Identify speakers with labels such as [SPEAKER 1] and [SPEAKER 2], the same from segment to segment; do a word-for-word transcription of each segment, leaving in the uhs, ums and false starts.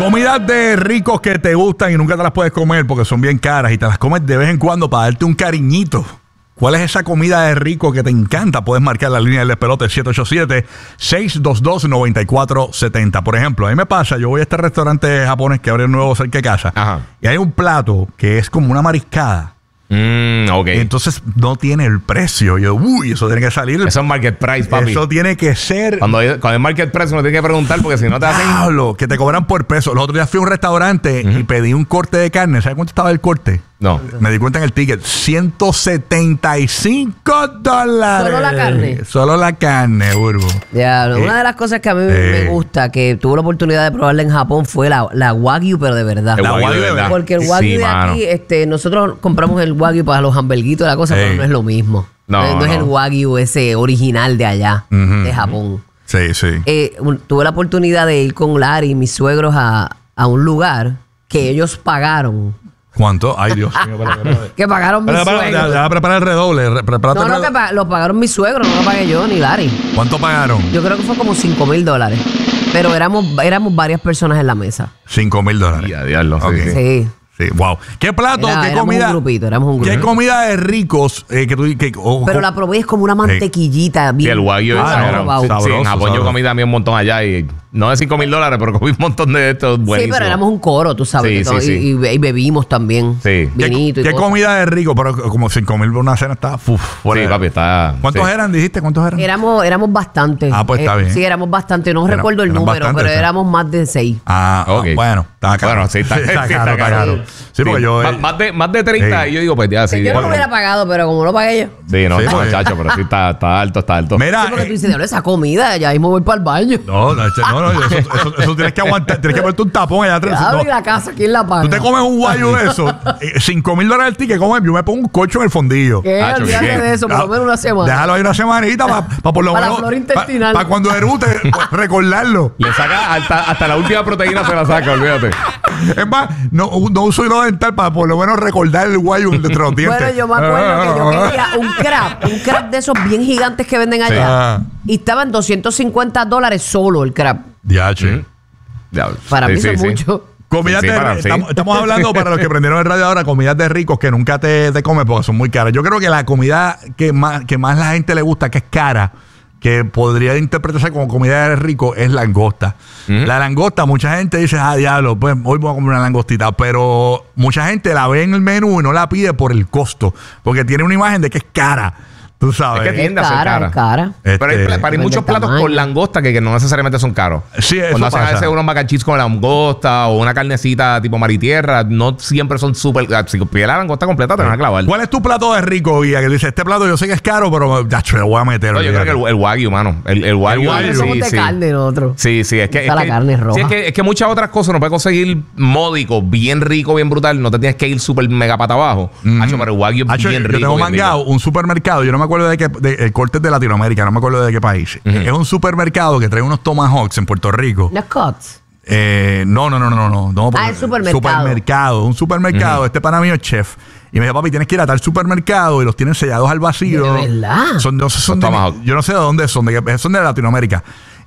[SPEAKER 1] Comidas de ricos que te gustan y nunca te las puedes comer porque son bien caras y te las comes de vez en cuando para darte un cariñito. ¿Cuál es esa comida de rico que te encanta? Puedes marcar la línea del despelote siete ocho siete, seis dos dos, nueve cuatro siete cero. Por ejemplo, a mí me pasa, yo voy a este restaurante japonés que abre nuevo cerca de casa. Ajá. Y hay un plato que es como una mariscada.
[SPEAKER 2] Mm, ok.
[SPEAKER 1] Entonces no tiene el precio. Yo, uy, eso tiene que salir.
[SPEAKER 2] Eso es market price, papi.
[SPEAKER 1] Eso tiene que ser.
[SPEAKER 2] Cuando, hay, cuando es market price, uno tiene que preguntar porque si no te hacen.
[SPEAKER 1] Diablo, que te cobran por peso. Los otros días fui a un restaurante uh-huh. y pedí un corte de carne. ¿Sabes cuánto estaba el corte?
[SPEAKER 2] No.
[SPEAKER 1] Me di cuenta en el ticket. ciento setenta y cinco dólares.
[SPEAKER 3] ¿Solo la carne?
[SPEAKER 1] Solo la carne, Urbo.
[SPEAKER 3] Diablo. Eh, una de las cosas que a mí eh, me gusta, que tuve la oportunidad de probarla en Japón, fue la, la Wagyu, pero de verdad.
[SPEAKER 2] El Wagyu de verdad.
[SPEAKER 3] Porque el Wagyu sí, de mano. aquí, este, nosotros compramos el Wagyu para los hamburguitos y la cosa, eh. pero no es lo mismo. No, no, no es no. el Wagyu ese original de allá, uh-huh, de Japón.
[SPEAKER 1] Sí, sí.
[SPEAKER 3] Eh, un, tuve la oportunidad de ir con Larry y mis suegros a, a un lugar que ellos pagaron.
[SPEAKER 1] ¿Cuánto? Ay, Dios mío. Para, para, para.
[SPEAKER 3] Que pagaron mis
[SPEAKER 1] para,
[SPEAKER 3] suegros.
[SPEAKER 1] Ya, ya prepara el redoble. Re,
[SPEAKER 3] no, no,
[SPEAKER 1] el
[SPEAKER 3] que pa lo pagaron mis suegros, no lo pagué yo ni Larry.
[SPEAKER 1] ¿Cuánto pagaron?
[SPEAKER 3] Yo creo que fue como cinco mil dólares. Pero éramos, éramos varias personas en la mesa.
[SPEAKER 1] cinco mil dólares.
[SPEAKER 2] Ya, diablo.
[SPEAKER 1] Okay.
[SPEAKER 3] Sí. sí.
[SPEAKER 1] Sí, wow. ¿Qué plato,
[SPEAKER 3] Era,
[SPEAKER 1] qué
[SPEAKER 3] éramos
[SPEAKER 1] comida?
[SPEAKER 3] Un grupito, éramos un grupito.
[SPEAKER 1] ¿Qué comida de ricos eh, que tú que, oh,
[SPEAKER 3] Pero la probé es como una mantequillita. Bien,
[SPEAKER 2] sí, el Wagyu es
[SPEAKER 3] ah,
[SPEAKER 2] sí, sí, en Japón yo comí también un montón allá y no de cinco mil dólares, pero comí un montón de estos buenísimos.
[SPEAKER 3] Sí, pero éramos un coro, tú sabes.
[SPEAKER 2] Sí,
[SPEAKER 3] que
[SPEAKER 2] sí,
[SPEAKER 3] sí. Y, y, y bebimos también.
[SPEAKER 2] Sí.
[SPEAKER 3] Vinito
[SPEAKER 1] ¿Qué,
[SPEAKER 3] y
[SPEAKER 1] ¿qué comida de rico? Pero como cinco mil por una cena está... Uf,
[SPEAKER 2] sí, papi, está...
[SPEAKER 1] ¿Cuántos
[SPEAKER 2] sí.
[SPEAKER 1] eran, dijiste? ¿Cuántos eran?
[SPEAKER 3] Éramos, éramos bastantes.
[SPEAKER 1] Ah, pues está
[SPEAKER 3] eh,
[SPEAKER 1] bien.
[SPEAKER 3] Sí, éramos bastantes. No
[SPEAKER 1] Era,
[SPEAKER 3] recuerdo el número,
[SPEAKER 1] bastante,
[SPEAKER 3] pero
[SPEAKER 1] sí.
[SPEAKER 3] éramos más de seis.
[SPEAKER 1] Ah,
[SPEAKER 2] okay.
[SPEAKER 1] bueno. Está caro.
[SPEAKER 2] Bueno, sí, está,
[SPEAKER 1] está,
[SPEAKER 2] sí,
[SPEAKER 1] caro,
[SPEAKER 2] está
[SPEAKER 1] está caro. Sí, sí, porque yo...
[SPEAKER 2] Más, más, de, más de treinta
[SPEAKER 1] sí.
[SPEAKER 2] y yo digo, pues ya, sí.
[SPEAKER 3] Yo no lo
[SPEAKER 2] bueno.
[SPEAKER 3] hubiera pagado, pero como lo pagué yo.
[SPEAKER 2] Sí, no,
[SPEAKER 1] sí,
[SPEAKER 2] no,
[SPEAKER 1] porque...
[SPEAKER 2] muchacho, pero sí está, está alto, está alto.
[SPEAKER 1] Mira...
[SPEAKER 3] Sí, porque
[SPEAKER 1] eh,
[SPEAKER 3] tú dices, esa comida, ya mismo voy para el baño.
[SPEAKER 1] No, no, no, no eso, eso, eso tienes que aguantar, tienes que ponerte un tapón allá atrás.
[SPEAKER 3] Abre
[SPEAKER 1] No.
[SPEAKER 3] la casa, ¿quién la paga?
[SPEAKER 1] Tú te comes un Wagyu de eso, cinco mil dólares el ticket, comes, yo me pongo un colcho en el fondillo.
[SPEAKER 3] ¿Qué?
[SPEAKER 2] Hacho,
[SPEAKER 3] Olvídate
[SPEAKER 2] ¿qué?
[SPEAKER 3] de eso, por lo menos una semana.
[SPEAKER 1] Déjalo ahí una semanita para pa por lo
[SPEAKER 3] Para
[SPEAKER 1] menos...
[SPEAKER 3] la flora intestinal.
[SPEAKER 1] Para pa cuando erute, pa recordarlo.
[SPEAKER 2] Le saca hasta, hasta la última proteína se la saca, olvídate.
[SPEAKER 1] Es más, no, no uso hilo dental para por lo menos recordar el Wagyu entre los dientes.
[SPEAKER 3] Bueno, yo me acuerdo que yo quería un crab, un crab de esos bien gigantes que venden allá.
[SPEAKER 1] Sí.
[SPEAKER 3] Y estaba en doscientos cincuenta dólares solo el crab.
[SPEAKER 1] Diache.
[SPEAKER 2] Diablo.
[SPEAKER 3] Para
[SPEAKER 2] sí,
[SPEAKER 3] mí
[SPEAKER 2] sí,
[SPEAKER 3] eso es
[SPEAKER 2] sí.
[SPEAKER 3] mucho.
[SPEAKER 1] Comidas
[SPEAKER 2] Sí, sí,
[SPEAKER 1] de
[SPEAKER 2] para,
[SPEAKER 1] estamos,
[SPEAKER 2] sí.
[SPEAKER 1] estamos hablando para los que prendieron el radio ahora, comidas de ricos que nunca te, te comes porque son muy caras. Yo creo que la comida que más, que más la gente le gusta, que es cara, que podría interpretarse como comida de rico, es langosta. Uh-huh. La langosta, mucha gente dice, ah, diablo, pues hoy voy a comer una langostita, pero mucha gente la ve en el menú y no la pide por el costo, porque tiene una imagen de que es cara. Tú sabes.
[SPEAKER 2] Es que tiende a ser cara.
[SPEAKER 3] Es cara.
[SPEAKER 1] Este,
[SPEAKER 2] Pero hay, para hay muchos platos
[SPEAKER 3] tamaño.
[SPEAKER 2] con langosta que, que no necesariamente son caros.
[SPEAKER 1] Sí, eso
[SPEAKER 2] Cuando hacen
[SPEAKER 1] pasa.
[SPEAKER 2] a veces unos mac and cheese con langosta o una carnecita tipo mar y tierra, no siempre son súper... Si pides la langosta completa, te van a clavar.
[SPEAKER 1] ¿Cuál es tu plato de rico, Guía? Que dice, este plato yo sé que es caro, pero ya le voy a meter.
[SPEAKER 2] No, yo creo que el, el Wagyu, mano. El, el Wagyu.
[SPEAKER 1] El Wagyu.
[SPEAKER 2] Sí,
[SPEAKER 3] Somos de
[SPEAKER 2] sí.
[SPEAKER 3] carne nosotros.
[SPEAKER 2] Sí, sí, es que... Es
[SPEAKER 3] la
[SPEAKER 2] que
[SPEAKER 3] carne roja.
[SPEAKER 2] Sí, es que, es que muchas otras cosas no puedes conseguir módico, bien rico, bien brutal. No te tienes que ir súper mega pata abajo.
[SPEAKER 1] Mm.
[SPEAKER 2] Hacho, pero el Wagyu es
[SPEAKER 1] Hacho,
[SPEAKER 2] bien
[SPEAKER 1] yo
[SPEAKER 2] rico.
[SPEAKER 1] tengo
[SPEAKER 2] bien
[SPEAKER 1] mangado
[SPEAKER 2] rico.
[SPEAKER 1] un supermercado, yo no me acuerdo de qué, de, el corte es de Latinoamérica, no me acuerdo de qué país. Uh-huh. Es un supermercado que trae unos tomahawks en Puerto Rico.
[SPEAKER 3] Los cuts.
[SPEAKER 1] Eh, no, no, no, no, no. no
[SPEAKER 3] Ah, el supermercado.
[SPEAKER 1] Supermercado, un supermercado.
[SPEAKER 2] Uh-huh.
[SPEAKER 1] Este pana mío es chef. Y me dijo, papi, tienes que ir a tal supermercado y los tienen sellados al vacío.
[SPEAKER 3] ¿De verdad?
[SPEAKER 1] Son, no sé, son
[SPEAKER 2] Los
[SPEAKER 1] de,
[SPEAKER 2] tomahawk.
[SPEAKER 1] yo no sé de dónde son, de, qué- son de Latinoamérica.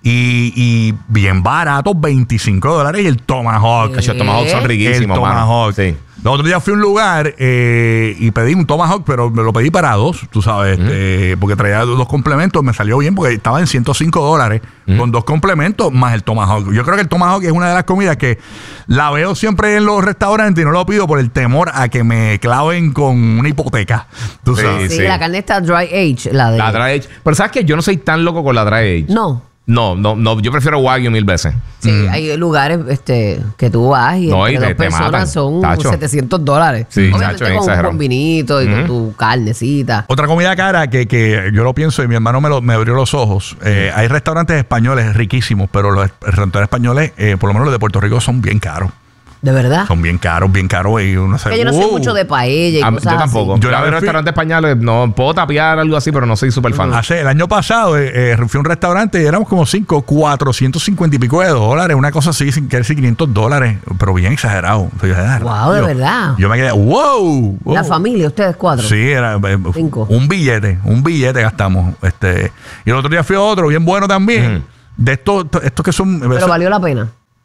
[SPEAKER 1] Y, y bien baratos, veinticinco dólares y el tomahawk.
[SPEAKER 2] Hacho, los tomahawks son
[SPEAKER 1] El
[SPEAKER 2] riquísimos, mano.
[SPEAKER 1] tomahawk.
[SPEAKER 2] Sí.
[SPEAKER 1] El otro día fui a un lugar eh, y pedí un tomahawk, pero me lo pedí para dos, tú sabes,
[SPEAKER 2] Uh-huh.
[SPEAKER 1] este, porque traía dos complementos. Me salió bien porque estaba en ciento cinco dólares
[SPEAKER 2] Uh-huh.
[SPEAKER 1] con dos complementos más el tomahawk. Yo creo que el tomahawk es una de las comidas que la veo siempre en los restaurantes y no lo pido por el temor a que me claven con una hipoteca. Tú
[SPEAKER 2] Sí,
[SPEAKER 1] sabes.
[SPEAKER 3] Sí,
[SPEAKER 2] sí.
[SPEAKER 3] la carne está dry age, la de...
[SPEAKER 2] La dry age. Pero ¿sabes qué? Yo no soy tan loco con la dry age.
[SPEAKER 3] No.
[SPEAKER 2] No, no, no. Yo prefiero Wagyu mil veces.
[SPEAKER 3] Sí, hay lugares este, que tú vas y
[SPEAKER 2] No,
[SPEAKER 3] entre
[SPEAKER 2] y
[SPEAKER 3] dos
[SPEAKER 2] te- te
[SPEAKER 3] personas
[SPEAKER 2] matan,
[SPEAKER 3] son
[SPEAKER 2] tacho.
[SPEAKER 3] setecientos dólares.
[SPEAKER 2] Sí,
[SPEAKER 3] Obviamente
[SPEAKER 2] tacho, es
[SPEAKER 3] con un
[SPEAKER 2] exagerado.
[SPEAKER 3] buen vinito y con
[SPEAKER 2] Ujú.
[SPEAKER 3] tu carnecita.
[SPEAKER 1] Otra comida cara que, que yo lo pienso y mi hermano me, lo, me abrió los ojos. Eh, hay restaurantes españoles riquísimos, pero los restaurantes españoles, eh, por lo menos los de Puerto Rico, son bien caros.
[SPEAKER 3] ¿De verdad?
[SPEAKER 1] Son bien caros, bien caros. Y uno se,
[SPEAKER 3] Que yo no sé
[SPEAKER 1] ¡Wow!
[SPEAKER 3] mucho de paella y
[SPEAKER 2] A-
[SPEAKER 3] cosas
[SPEAKER 2] yo tampoco.
[SPEAKER 3] así.
[SPEAKER 1] Yo
[SPEAKER 2] Yo
[SPEAKER 1] la
[SPEAKER 2] a
[SPEAKER 1] vez
[SPEAKER 2] ver
[SPEAKER 1] fui-
[SPEAKER 2] restaurantes españoles, no puedo tapear algo así, pero no soy súper fan.
[SPEAKER 1] Hace el año pasado eh, eh, fui a un restaurante y éramos como cinco, cuatrocientos cincuenta y pico de dólares, una cosa así, sin querer decir quinientos dólares, pero bien exagerado. O sea, yo, ah,
[SPEAKER 3] Wow, de
[SPEAKER 1] yo-
[SPEAKER 3] verdad.
[SPEAKER 1] Yo me quedé, wow, wow.
[SPEAKER 3] La familia, ustedes cuatro.
[SPEAKER 1] Sí, era eh,
[SPEAKER 3] Cinco.
[SPEAKER 1] un billete, un billete gastamos. Este, y el otro día fui a otro, bien bueno también.
[SPEAKER 2] Ujú.
[SPEAKER 1] De estos, estos que son.
[SPEAKER 3] Pero
[SPEAKER 1] eso-
[SPEAKER 3] valió la pena.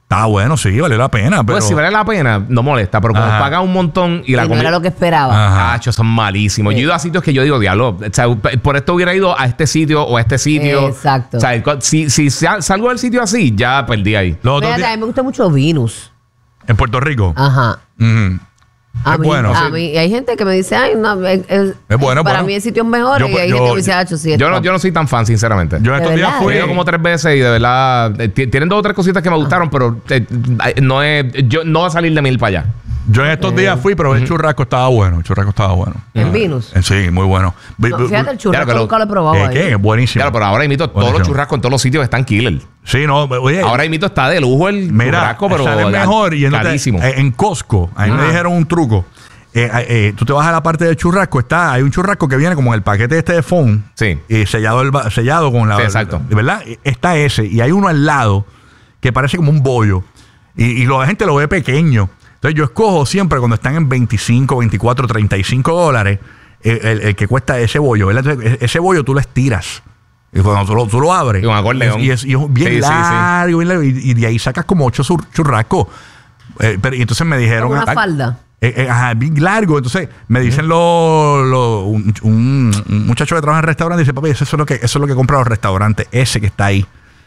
[SPEAKER 1] Está bueno, sí, vale la pena. Pero...
[SPEAKER 2] Pues si vale la pena, no molesta. Pero como pagas un montón y la
[SPEAKER 3] y
[SPEAKER 2] comida...
[SPEAKER 3] no era lo que esperaba.
[SPEAKER 2] Ah, son malísimos. Sí. Yo he ido a sitios que yo digo, diablo, o sea, por esto hubiera ido a este sitio o a este sitio.
[SPEAKER 3] Exacto.
[SPEAKER 2] O sea, si, si salgo del sitio así, ya perdí ahí.
[SPEAKER 3] Fíjate, a mí me gusta mucho Venus.
[SPEAKER 1] ¿En Puerto Rico?
[SPEAKER 3] Ajá.
[SPEAKER 1] Uh-huh.
[SPEAKER 3] A
[SPEAKER 1] es
[SPEAKER 3] mí,
[SPEAKER 1] bueno.
[SPEAKER 3] A
[SPEAKER 1] Sí.
[SPEAKER 3] mí, y hay gente que me dice, ay, no, es, es,
[SPEAKER 1] es bueno.
[SPEAKER 3] Para
[SPEAKER 1] bueno.
[SPEAKER 3] mí hay sitios mejores yo, y hay
[SPEAKER 1] yo,
[SPEAKER 3] gente que me dice, ah, sí,
[SPEAKER 2] yo, no, yo no soy tan fan, sinceramente.
[SPEAKER 1] Yo estos días fui.
[SPEAKER 2] He ido como tres veces y de verdad eh, tienen dos o tres cositas que me gustaron, pero eh, no es, yo no va a salir de mil para allá.
[SPEAKER 1] Yo en estos días fui, pero el churrasco estaba bueno. El churrasco estaba bueno.
[SPEAKER 3] ¿En Venus?
[SPEAKER 1] Sí, muy bueno.
[SPEAKER 3] No, fíjate, el churrasco claro, nunca lo he probado.
[SPEAKER 1] ¿Qué? ¿Qué? Es buenísimo.
[SPEAKER 2] Claro, pero ahora imito todos los churrascos en todos los sitios están killer.
[SPEAKER 1] Sí, no, oye.
[SPEAKER 2] Ahora imito está de lujo el
[SPEAKER 1] mira,
[SPEAKER 2] churrasco, pero
[SPEAKER 1] sale mejor. Y
[SPEAKER 2] carísimo.
[SPEAKER 1] Te, en Costco, a mí ah. me dijeron un truco. Eh, eh, tú te vas a la parte del churrasco, está, hay un churrasco que viene como en el paquete este de foam.
[SPEAKER 2] Sí.
[SPEAKER 1] Y sellado, el, sellado con la...
[SPEAKER 2] Sí, exacto.
[SPEAKER 1] ¿Verdad? Está ese. Y hay uno al lado que parece como un bollo. Y, y la gente lo ve pequeño. Entonces yo escojo siempre cuando están en veinticinco, veinticuatro, treinta y cinco dólares el, el, el que cuesta ese bollo. ¿Verdad? Entonces, ese bollo tú lo estiras. Y cuando tú lo, tú lo abres.
[SPEAKER 2] Y, un
[SPEAKER 1] y, es, y es bien,
[SPEAKER 2] sí,
[SPEAKER 1] largo,
[SPEAKER 2] sí, sí.
[SPEAKER 1] bien largo. Y, y de ahí sacas como ocho churrascos. Eh, pero, y entonces me dijeron...
[SPEAKER 3] Una
[SPEAKER 1] ah,
[SPEAKER 3] falda.
[SPEAKER 1] Eh, eh, ajá, bien largo. Entonces me dicen lo, lo, un, un, un muchacho que trabaja en el restaurante dice, papi, eso es lo que, eso es lo que compran los restaurantes, ese que está ahí.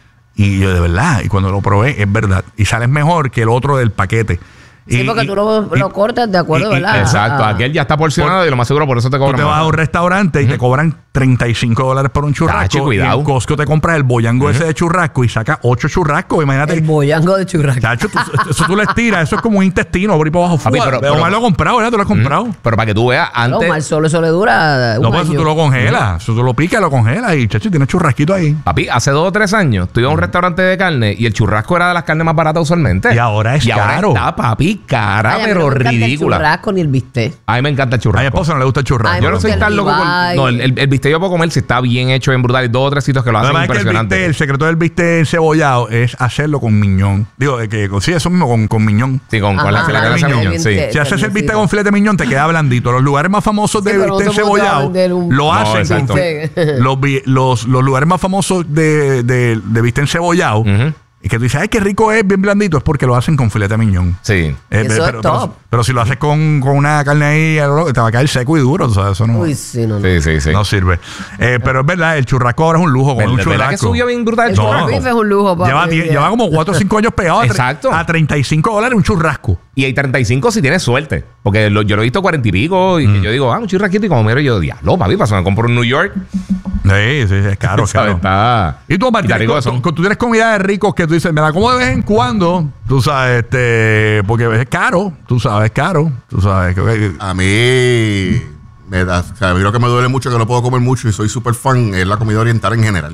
[SPEAKER 1] Y yo, de verdad, y cuando lo probé, es verdad. Y sale mejor que el otro del paquete.
[SPEAKER 3] Sí,
[SPEAKER 1] y,
[SPEAKER 3] porque
[SPEAKER 1] y,
[SPEAKER 3] tú lo,
[SPEAKER 1] y,
[SPEAKER 3] lo cortas de acuerdo,
[SPEAKER 1] y,
[SPEAKER 3] ¿verdad?
[SPEAKER 2] Exacto,
[SPEAKER 3] ah.
[SPEAKER 2] aquel ya está porcionado por, y lo más seguro por eso te cobran.
[SPEAKER 1] Tú te vas a un restaurante y uh-huh. te cobran treinta y cinco dólares por un churrasco.
[SPEAKER 2] Tache, cuidado.
[SPEAKER 1] Y en Costco te compras el boyango uh-huh. ese de churrasco y sacas ocho churrascos. Imagínate.
[SPEAKER 3] El boyango de churrasco.
[SPEAKER 1] Tacho, tú, eso tú le estiras, eso es como un intestino por ahí para abajo.
[SPEAKER 2] Papi, pero, pero,
[SPEAKER 1] Omar lo ha comprado, ¿verdad? Tú lo has comprado.
[SPEAKER 2] Uh-huh. Pero para que tú veas, antes.
[SPEAKER 3] No, mal solo eso le dura. Un
[SPEAKER 1] no, pues
[SPEAKER 3] año.
[SPEAKER 1] eso tú lo congelas. Uh-huh. Eso tú lo picas, lo congelas y, chacho, tienes churrasquito ahí.
[SPEAKER 2] Papi, hace dos o tres años tú ibas a un uh-huh. restaurante de carne y el churrasco era de las carnes más baratas usualmente.
[SPEAKER 1] Y ahora es
[SPEAKER 2] y
[SPEAKER 1] caro.
[SPEAKER 2] Y ahora está, papi, cara, Ay, pero ridícula.
[SPEAKER 3] El churrasco ni el bistec.
[SPEAKER 2] A mí me encanta el churrasco.
[SPEAKER 1] A mi esposa no le gusta el churrasco.
[SPEAKER 3] Ay,
[SPEAKER 2] yo no soy tan loco con... No, el, el, el bistec yo puedo comer si está bien hecho, bien brutal. Y dos o tres sitios que lo hacen
[SPEAKER 1] Además
[SPEAKER 2] impresionante.
[SPEAKER 1] Es que el, bistec, el secreto del bistec encebollado es hacerlo con miñón. Digo, que sí, eso mismo, con, con miñón.
[SPEAKER 2] Sí, con, con la filete de miñón, sí.
[SPEAKER 1] Si haces el bistec con filete de miñón, te queda blandito. Los lugares más famosos de sí, bistec no encebollado lo hacen
[SPEAKER 2] no,
[SPEAKER 1] con... Los, los, los lugares más famosos de, de, de bistec encebollado... Uh-huh. Y que tú dices, ay, qué rico es, bien blandito, es porque lo hacen con filete de miñón.
[SPEAKER 2] Sí.
[SPEAKER 1] Eh,
[SPEAKER 3] eso
[SPEAKER 1] pero,
[SPEAKER 3] es top.
[SPEAKER 1] Pero, pero si lo haces con, con una carne ahí, te va a caer seco y duro. O sea, eso no,
[SPEAKER 3] Uy, sí, no, no.
[SPEAKER 2] Sí, sí, sí.
[SPEAKER 1] no sirve. Eh, pero es verdad, el churrasco ahora es un lujo. Con un churrasco.
[SPEAKER 2] ¿Verdad que subió bien brutal el
[SPEAKER 3] no,
[SPEAKER 2] churrasco?
[SPEAKER 3] Es un lujo, papi.
[SPEAKER 1] Lleva, lleva como cuatro o cinco años pegado
[SPEAKER 2] Exacto.
[SPEAKER 1] a treinta y cinco dólares un churrasco.
[SPEAKER 2] Y hay treinta y cinco si tienes suerte. Porque lo, yo lo he visto cuarenta y pico. Y mm. que yo digo, ah, un churrasquito. Y como miro, yo, diablo, papi, pasó, me compro en New York.
[SPEAKER 1] Sí, sí, es caro, es caro.
[SPEAKER 2] Está...
[SPEAKER 1] Y tú, Martín, tú, tú, tú tienes comida de ricos que tú dices, me la como de vez en cuando, tú sabes, este, porque es caro, tú sabes, es caro, tú sabes.
[SPEAKER 4] A mí, me da, o sea, a mí lo que me duele mucho, que no puedo comer mucho y soy súper fan, es la comida oriental en general.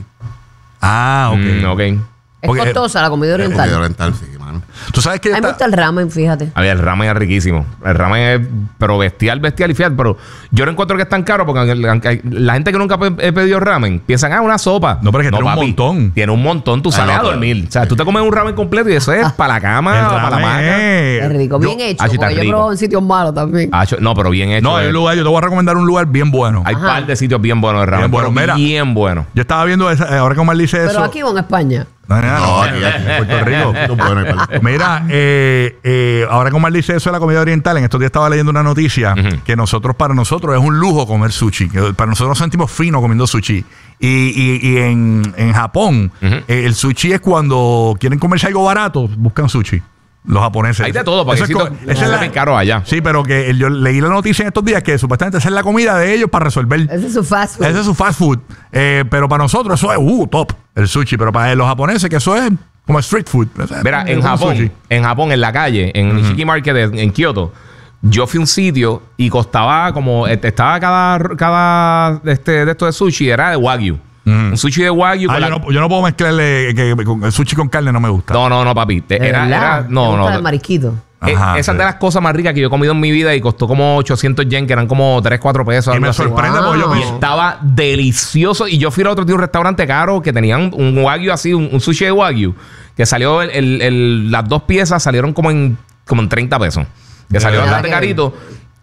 [SPEAKER 1] Ah, ok.
[SPEAKER 2] Mm, ok.
[SPEAKER 3] Es porque, costosa la comida oriental. La comida oriental,
[SPEAKER 4] sí, mano.
[SPEAKER 1] Tú sabes que
[SPEAKER 3] a mí me gusta el ramen, fíjate.
[SPEAKER 2] A ver, el ramen es riquísimo. El ramen es, pero bestial, bestial y fíjate, pero yo no encuentro que es tan caro porque aunque la gente que nunca he pedido ramen piensan, ah, una sopa.
[SPEAKER 1] No, pero es que
[SPEAKER 2] no,
[SPEAKER 1] tiene
[SPEAKER 2] papi,
[SPEAKER 1] un montón.
[SPEAKER 2] Tiene un montón, tú sales ah, no, a dormir. O sea, tú te comes un ramen completo y eso es para la cama, para la maca.
[SPEAKER 3] Es rico, bien yo, hecho. Porque yo he probado en sitios malos también.
[SPEAKER 2] Acho, no, pero bien hecho.
[SPEAKER 1] No, hay un lugar, yo te voy a recomendar un lugar bien bueno.
[SPEAKER 2] Hay un par de sitios bien buenos de ramen. Bien bueno, mira. Bien bueno.
[SPEAKER 1] Yo estaba viendo esa, ahora que Omar dice eso.
[SPEAKER 3] Pero aquí o en España.
[SPEAKER 1] No, no, no, aquí, en Puerto Rico. Mira, eh, eh, ahora como él dice eso de la comida oriental, en estos días estaba leyendo una noticia uh-huh. que nosotros, para nosotros es un lujo comer sushi. Que para nosotros nos sentimos finos comiendo sushi. Y, y, y en, en Japón, uh-huh. eh, el sushi es cuando quieren comerse algo barato, buscan sushi. Los japoneses.
[SPEAKER 2] Hay de todo, porque eso es, es, es la, caro allá.
[SPEAKER 1] Sí, pero que yo leí la noticia en estos días que supuestamente esa es la comida de ellos para resolver.
[SPEAKER 3] Ese es su fast food.
[SPEAKER 1] Ese es su fast food. Eh, pero para nosotros eso es uh, top, el sushi. Pero para los japoneses que eso es como street food.
[SPEAKER 2] Mira, en Japón, sushi. en Japón, en la calle, en uh-huh. Nishiki Market, en, en Kioto, yo fui a un sitio y costaba como, estaba cada, cada este, de estos de sushi, era de Wagyu. Mm. Un sushi de Wagyu.
[SPEAKER 1] Ah, yo, la... no, yo no puedo mezclarle que, que, con el sushi con carne, no me gusta.
[SPEAKER 2] No, no, no, papi. Era, era, no, no.
[SPEAKER 3] El marisquito.
[SPEAKER 2] Ajá, esa es sí. de las cosas más ricas que yo he comido en mi vida y costó como ochocientos yen, que eran como tres, cuatro pesos.
[SPEAKER 1] Y me sorprende wow. porque yo
[SPEAKER 2] y estaba delicioso. Y yo fui a otro tío, un restaurante caro que tenían un Wagyu así, un, un sushi de Wagyu, que salió el, el, el, las dos piezas salieron como en, como en treinta pesos. Que salió bastante carito.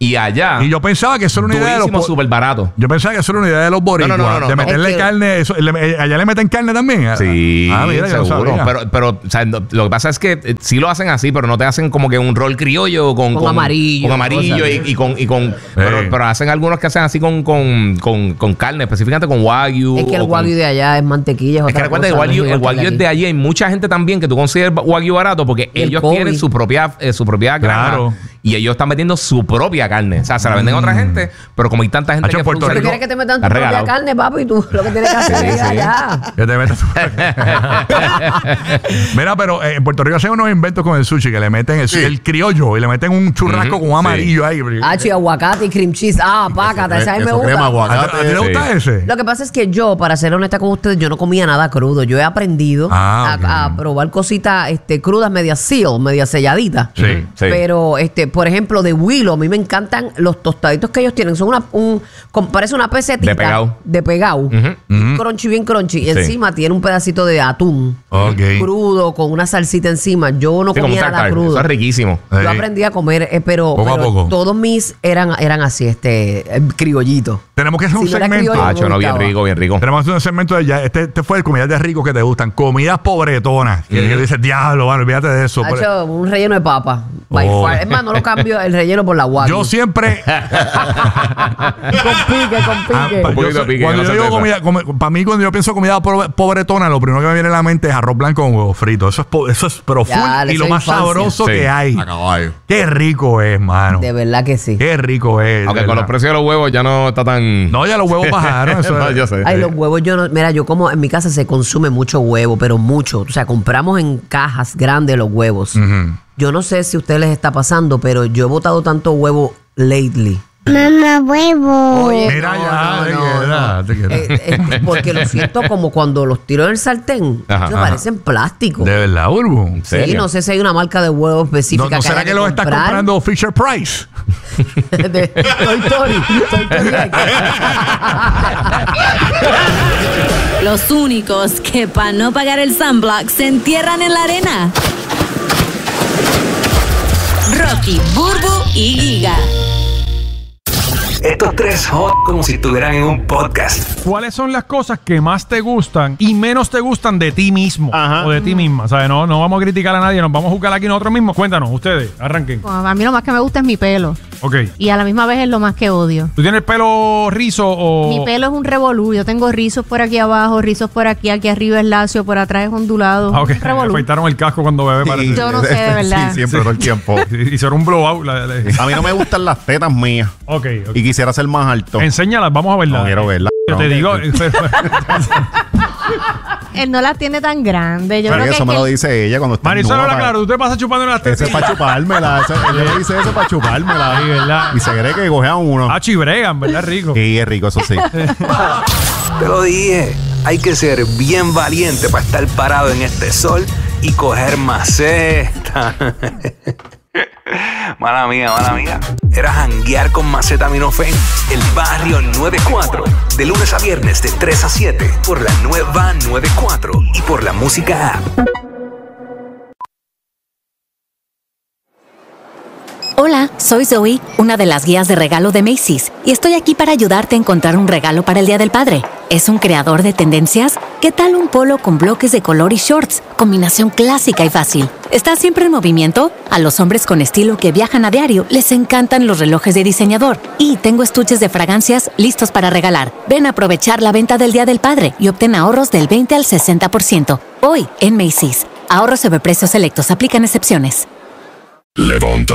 [SPEAKER 2] Y allá.
[SPEAKER 1] Y yo pensaba que eso era una idea de los.
[SPEAKER 2] Súper barato.
[SPEAKER 1] Yo pensaba que eso era una idea de los boricuas. No, no, no, no, de meterle es que... carne. Eso, le, ¿allá le meten carne también?
[SPEAKER 2] Sí. Ah, mira, seguro. Pero, pero o sea, lo que pasa es que eh, sí lo hacen así, pero no te hacen como que un rol criollo con,
[SPEAKER 3] con, con amarillo.
[SPEAKER 2] Con amarillo y, y con. Y con sí. pero, pero hacen algunos que hacen así con, con, con, con carne, específicamente con wagyu.
[SPEAKER 3] Es que el wagyu
[SPEAKER 2] con,
[SPEAKER 3] de allá es mantequilla. Es,
[SPEAKER 2] es que recuerda que el wagyu, el wagyu es de allí. Hay mucha gente también que tú consigues wagyu barato porque ellos COVID. tienen su propia, eh, su propia granja. Claro. Y ellos están metiendo su propia carne. O sea, se la venden a otra gente, pero como hay tanta gente
[SPEAKER 1] Hacho,
[SPEAKER 2] que
[SPEAKER 1] Puerto
[SPEAKER 3] Rico, ¿tú quieres que te metan tu propia carne, papi? Y tú lo que tienes que hacer sí, es sí. allá.
[SPEAKER 1] Que te metas tu Mira, pero eh, en Puerto Rico hacen unos inventos con el sushi que le meten el, sí. el criollo y le meten un churrasco uh-huh. con un amarillo sí. ahí.
[SPEAKER 3] Hacho, y aguacate y cream cheese. Ah, pácata. Esa me gusta.
[SPEAKER 4] Crema, aguacate,
[SPEAKER 1] ¿A ti te gusta sí. ese?
[SPEAKER 3] Lo que pasa es que yo, para ser honesta con ustedes, yo no comía nada crudo. Yo he aprendido ah, a, okay. a probar cositas este, crudas, medias seal, medias selladitas.
[SPEAKER 1] Sí, sí.
[SPEAKER 3] Pero, este, por ejemplo, de Willow, a mí me encantan los tostaditos que ellos tienen. Son una, un, parece una pesetita.
[SPEAKER 2] De pegado.
[SPEAKER 3] De pegado. Uh-huh. Uh-huh. Crunchy, bien crunchy. Y sí. encima tiene un pedacito de atún.
[SPEAKER 1] Okay.
[SPEAKER 3] Crudo, con una salsita encima. Yo no sí, comía nada crudo.
[SPEAKER 2] Eso es riquísimo.
[SPEAKER 3] Yo sí. aprendí a comer, eh, pero,
[SPEAKER 1] poco
[SPEAKER 3] pero
[SPEAKER 1] a poco.
[SPEAKER 3] todos mis eran, eran así, este, eh, criollito.
[SPEAKER 1] Tenemos que hacer
[SPEAKER 3] si
[SPEAKER 1] un
[SPEAKER 3] no
[SPEAKER 1] segmento.
[SPEAKER 2] Ah, no, bien rico, bien rico.
[SPEAKER 1] Tenemos que hacer un segmento de ya. Este, este fue el comidas de ricos que te gustan. Comidas pobretonas. Que, mm. que dices, diablo, bueno, olvídate de eso.
[SPEAKER 3] Ha hecho un relleno de papa. Oh. Es más, no lo cambio el relleno por la wagyu.
[SPEAKER 1] Yo siempre.
[SPEAKER 3] con pique, con pique.
[SPEAKER 1] Ah, yo, pique cuando yo digo comida, com, para mí, cuando yo pienso comida pobretona, lo primero que me viene a la mente es arroz blanco con huevo frito. Eso es, eso es pero full y lo más infancia. sabroso sí. que hay. A caballo. Qué rico es, mano.
[SPEAKER 3] De verdad que sí.
[SPEAKER 1] Qué rico es.
[SPEAKER 2] Aunque con los precios de los huevos ya no está tan.
[SPEAKER 1] No, ya los huevos bajaron. Eso
[SPEAKER 2] no, yo sé.
[SPEAKER 3] Ay, los huevos, yo no. Mira, yo como en mi casa se consume mucho huevo, pero mucho. O sea, compramos en cajas grandes los huevos. Uh-huh. Yo no sé si a ustedes les está pasando, pero yo he botado tanto huevo lately.
[SPEAKER 5] Mamá, huevo.
[SPEAKER 3] Oye,
[SPEAKER 1] mira
[SPEAKER 3] no,
[SPEAKER 1] ya,
[SPEAKER 3] no,
[SPEAKER 1] te
[SPEAKER 3] no,
[SPEAKER 1] queda,
[SPEAKER 3] no.
[SPEAKER 1] te queda.
[SPEAKER 3] Eh, eh, porque lo siento como cuando los tiro en el sartén. Ajá, que parecen plástico.
[SPEAKER 1] De verdad, Urbu.
[SPEAKER 3] Sí, no sé si hay una marca de huevo específica.
[SPEAKER 1] ¿No, no
[SPEAKER 3] que
[SPEAKER 1] será que, que lo estás comprando Fisher Price?
[SPEAKER 3] de Toy Story. Toy Story.
[SPEAKER 6] Los únicos que para no pagar el sunblock se entierran en la arena. Rocky, Burbu y Giga.
[SPEAKER 7] Estos tres hot como si estuvieran en un podcast.
[SPEAKER 8] ¿Cuáles son las cosas que más te gustan y menos te gustan de ti mismo? Ajá. O de ti misma. O sea, no, no vamos a criticar a nadie, nos vamos a juzgar aquí nosotros mismos. Cuéntanos, ustedes, arranquen.
[SPEAKER 9] Bueno, a mí lo más que me gusta es mi pelo.
[SPEAKER 8] Ok.
[SPEAKER 9] Y a la misma vez es lo más que odio.
[SPEAKER 8] ¿Tú tienes el pelo rizo o...?
[SPEAKER 9] Mi pelo es un revolú. Yo tengo rizos por aquí abajo, rizos por aquí, aquí arriba es lacio, por atrás es ondulado.
[SPEAKER 8] Ah, ok. Me afeitaron el casco cuando bebé, parece.
[SPEAKER 9] Yo no sé, de verdad.
[SPEAKER 4] Sí, siempre,
[SPEAKER 8] sí.
[SPEAKER 4] todo el tiempo.
[SPEAKER 8] Hicieron un blowout. La, la,
[SPEAKER 4] a mí no me gustan las tetas mías.
[SPEAKER 8] Ok, ok.
[SPEAKER 4] Y quisiera ser más alto.
[SPEAKER 8] Enséñalas, vamos a verlas.
[SPEAKER 4] No quiero verlas.
[SPEAKER 8] Yo
[SPEAKER 4] no,
[SPEAKER 8] te digo...
[SPEAKER 9] Él no las tiene tan grandes. Yo
[SPEAKER 4] pero
[SPEAKER 9] creo
[SPEAKER 4] eso
[SPEAKER 9] que
[SPEAKER 4] me
[SPEAKER 9] es
[SPEAKER 4] lo
[SPEAKER 9] que
[SPEAKER 4] dice ella cuando está
[SPEAKER 8] Marisol, ahora claro, tú te pasas chupando las tetas.
[SPEAKER 4] Ese es para chupármela. Ese, ella le dice eso para chupármela.
[SPEAKER 8] Sí, ¿verdad?
[SPEAKER 4] Y se cree que coge a uno.
[SPEAKER 8] Ah, chibregan, ¿verdad? Rico.
[SPEAKER 4] Sí, es rico, eso sí.
[SPEAKER 7] Te lo dije. Hay que ser bien valiente para estar parado en este sol y coger maceta. Mala mía, mala mía. Era janguear con Macetaminofen. El Barrio noventa y cuatro. De lunes a viernes de tres a siete. Por la nueva noventa y cuatro. Y por la música app.
[SPEAKER 10] Hola, soy Zoe, una de las guías de regalo de Macy's, y estoy aquí para ayudarte a encontrar un regalo para el Día del Padre. ¿Es un creador de tendencias? ¿Qué tal un polo con bloques de color y shorts? Combinación clásica y fácil. ¿Estás siempre en movimiento? A los hombres con estilo que viajan a diario les encantan los relojes de diseñador. Y tengo estuches de fragancias listos para regalar. Ven a aprovechar la venta del Día del Padre y obtén ahorros del veinte al sesenta por ciento. Hoy en Macy's. Ahorros sobre precios selectos. Aplican excepciones.
[SPEAKER 11] Levanta